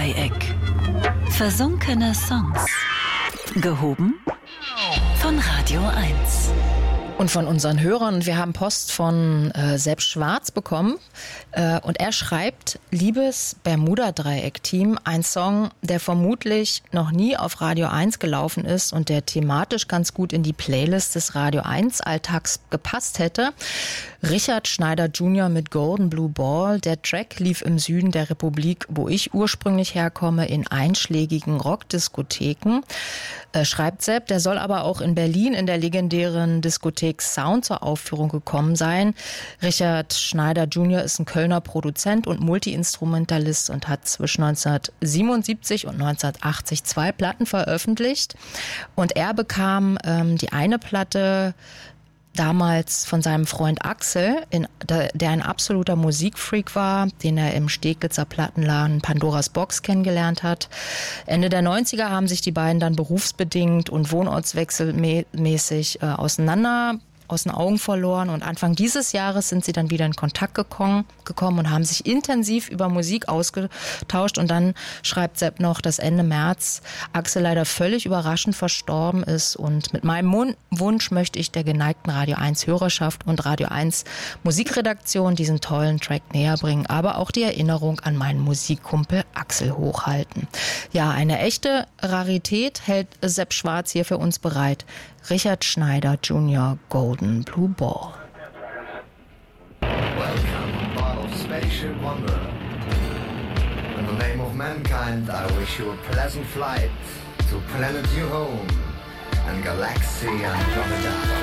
Bermuda-Dreieck. Versunkene Songs. Gehoben von Radio 1. Und von unseren Hörern. Wir haben Post von Sepp Schwarz bekommen. Und er schreibt, liebes Bermuda-Dreieck-Team, ein Song, der vermutlich noch nie auf Radio 1 gelaufen ist und der thematisch ganz gut in die Playlist des Radio 1 Alltags gepasst hätte. Richard Schneider Jr. mit Golden Blue Ball. Der Track lief im Süden der Republik, wo ich ursprünglich herkomme, in einschlägigen Rockdiskotheken. Schreibt Sepp, der soll aber auch in Berlin in der legendären Diskothek Sound zur Aufführung gekommen sein. Richard Schneider Jr. ist ein Kölner Produzent und Multi-Instrumentalist und hat zwischen 1977 und 1980 2 Platten veröffentlicht. Und er bekam die eine Platte damals von seinem Freund Axel, der ein absoluter Musikfreak war, den er im Steglitzer Plattenladen Pandoras Box kennengelernt hat. Ende der 90er haben sich die beiden dann berufsbedingt und wohnortswechselmäßig aus den Augen verloren und Anfang dieses Jahres sind sie dann wieder in Kontakt gekommen und haben sich intensiv über Musik ausgetauscht und dann schreibt Sepp noch, dass Ende März Axel leider völlig überraschend verstorben ist und mit meinem Wunsch möchte ich der geneigten Radio 1 Hörerschaft und Radio 1 Musikredaktion diesen tollen Track näher bringen, aber auch die Erinnerung an meinen Musikkumpel Axel hochhalten. Ja, eine echte Rarität hält Sepp Schwarz hier für uns bereit. Richard Schneider Jr. Golden Blue Ball. Welcome, bottle spaceship wanderer. In the name of mankind, I wish you a pleasant flight to planet you home and galaxy Andromeda.